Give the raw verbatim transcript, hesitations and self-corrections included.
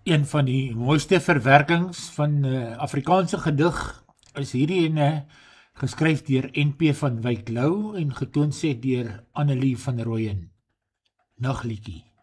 Een van die mooiste verwerkings van uh, Afrikaanse gedig is hierdie ene geskryf deur N P van Wyk Lou en getoonset deur Annelie van Rooyen. Nagliedjie.